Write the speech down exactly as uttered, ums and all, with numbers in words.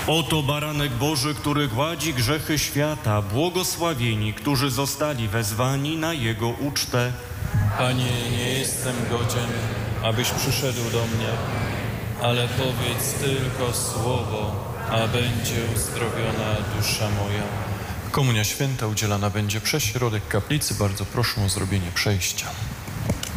Oto baranek Boży, który gładzi grzechy świata, błogosławieni, którzy zostali wezwani na Jego ucztę. Panie, nie jestem godzien, abyś przyszedł do mnie, ale powiedz tylko słowo, a będzie uzdrowiona dusza moja. Komunia święta udzielana będzie przez środek kaplicy. Bardzo proszę o zrobienie przejścia.